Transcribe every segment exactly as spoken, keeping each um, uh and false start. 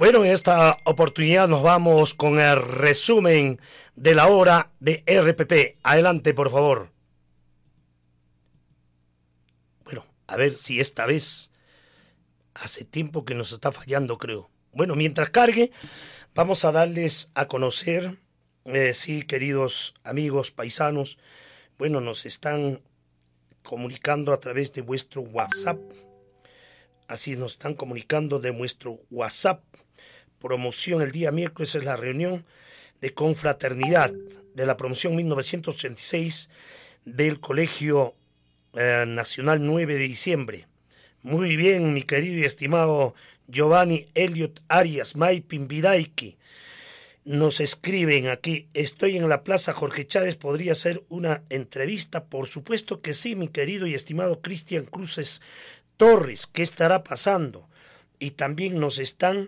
Bueno, en esta oportunidad nos vamos con el resumen de la hora de R P P. Adelante, por favor. Bueno, a ver si esta vez hace tiempo que nos está fallando, creo. Bueno, mientras cargue, vamos a darles a conocer, eh, sí, queridos amigos paisanos, bueno, nos están comunicando a través de vuestro WhatsApp. Así nos están comunicando de nuestro WhatsApp. Promoción el día miércoles es la reunión de confraternidad de la promoción mil novecientos ochenta y seis del Colegio eh, Nacional nueve de diciembre. Muy bien, mi querido y estimado Giovanni Elliot Arias Maipin Vidaiki. Nos escriben aquí, estoy en la Plaza Jorge Chávez, ¿podría ser una entrevista? Por supuesto que sí, mi querido y estimado Cristian Cruces Torres, ¿qué estará pasando? Y también nos están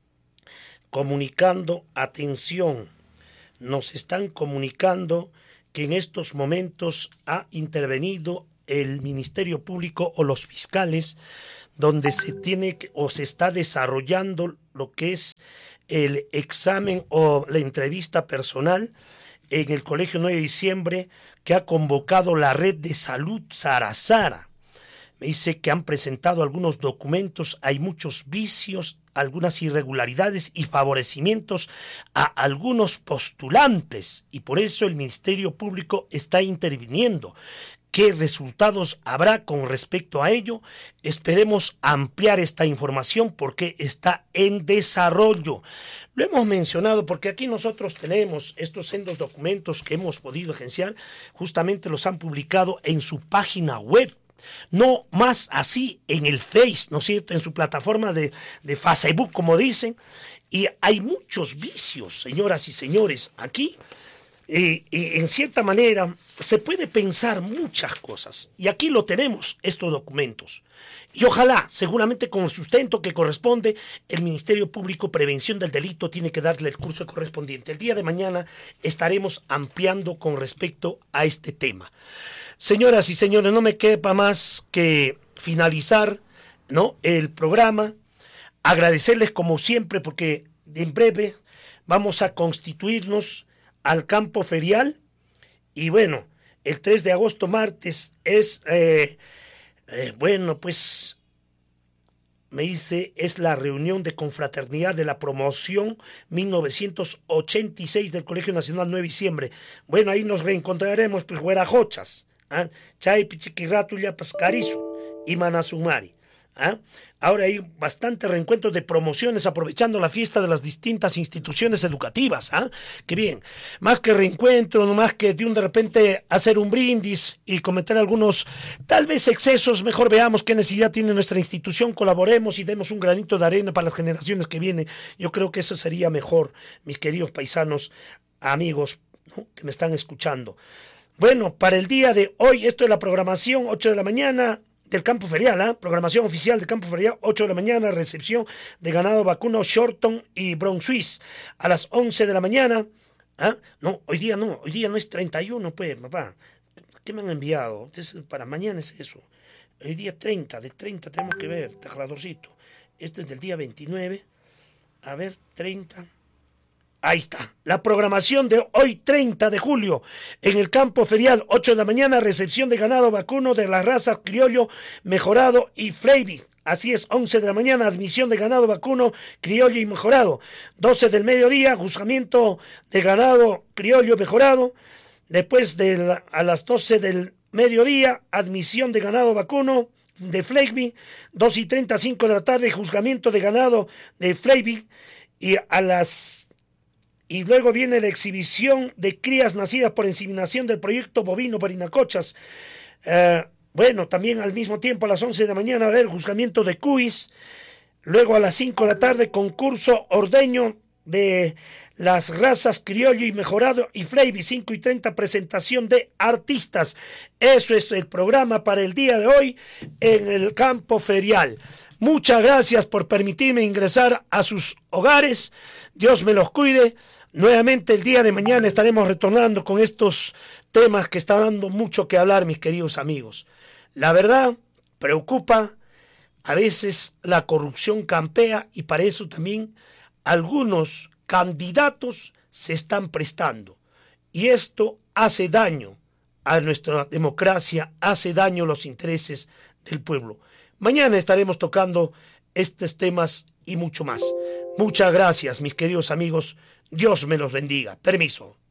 comunicando, atención, nos están comunicando que en estos momentos ha intervenido el Ministerio Público o los fiscales, donde se tiene o se está desarrollando lo que es el examen o la entrevista personal en el Colegio nueve de diciembre que ha convocado la Red de Salud Sarazara. Me dice que han presentado algunos documentos, hay muchos vicios, algunas irregularidades y favorecimientos a algunos postulantes y por eso el Ministerio Público está interviniendo. ¿Qué resultados habrá con respecto a ello? Esperemos ampliar esta información porque está en desarrollo. Lo hemos mencionado porque aquí nosotros tenemos estos sendos documentos que hemos podido agenciar, justamente los han publicado en su página web. No más así en el Face, ¿no es cierto? En su plataforma de, de Facebook, como dicen. Y hay muchos vicios, señoras y señores, aquí. Eh, eh, en cierta manera se puede pensar muchas cosas y aquí lo tenemos, estos documentos, y ojalá, seguramente con el sustento que corresponde, el Ministerio Público Prevención del Delito tiene que darle el curso correspondiente. El día de mañana estaremos ampliando con respecto a este tema. Señoras y señores, no me quepa más que finalizar, ¿no?, el programa, agradecerles como siempre porque en breve vamos a constituirnos al campo ferial y bueno, el tres de agosto martes es, eh, eh, bueno, pues me dice, es la reunión de confraternidad de la promoción mil novecientos ochenta y seis del Colegio Nacional nueve de diciembre. Bueno, ahí nos reencontraremos, pues, huerajochas, ¿ah? Chay, pichiquiratuya, pascarizo y manasumari. ¿Ah? Ahora hay bastantes reencuentros de promociones aprovechando la fiesta de las distintas instituciones educativas. ¿Ah? Qué bien. Más que reencuentro, no más que de un de repente hacer un brindis y cometer algunos tal vez excesos, mejor veamos qué necesidad tiene nuestra institución, colaboremos y demos un granito de arena para las generaciones que vienen. Yo creo que eso sería mejor, mis queridos paisanos, amigos, ¿no?, que me están escuchando. Bueno, para el día de hoy, esto es la programación, ocho de la mañana, del campo ferial, ¿eh? Programación oficial del campo ferial, ocho de la mañana, recepción de ganado vacuno Shorton y Brown Swiss. A las once de la mañana, ¿eh? No, hoy día no, hoy día no es treinta y uno, pues, papá. ¿Qué me han enviado? Es, para mañana es eso. Hoy día treinta, de treinta tenemos que ver, tajladorcito. Este es del día veintinueve. A ver, treinta. Ahí está, la programación de hoy treinta de julio, en el campo ferial, ocho de la mañana, recepción de ganado vacuno de las razas criollo, mejorado y Freiby. Así es, once de la mañana, admisión de ganado vacuno, criollo y mejorado. doce del mediodía, juzgamiento de ganado criollo mejorado. Después de la, a las doce del mediodía, admisión de ganado vacuno de Freiby. dos y treinta, cinco de la tarde, juzgamiento de ganado de Freiby. Y a las... Y luego viene la exhibición de crías nacidas por inseminación del proyecto bovino Parinacochas. Eh, bueno, también al mismo tiempo a las once de la mañana va a haber juzgamiento de cuis. Luego a las cinco de la tarde concurso ordeño de las razas criollo y mejorado y Freiby. cinco y treinta presentación de artistas. Eso es el programa para el día de hoy en el campo ferial. Muchas gracias por permitirme ingresar a sus hogares. Dios me los cuide. Nuevamente el día de mañana estaremos retornando con estos temas que están dando mucho que hablar, mis queridos amigos. La verdad, preocupa, a veces la corrupción campea y para eso también algunos candidatos se están prestando y esto hace daño a nuestra democracia, hace daño a los intereses del pueblo. Mañana estaremos tocando estos temas y mucho más. Muchas gracias, mis queridos amigos. Dios me los bendiga. Permiso.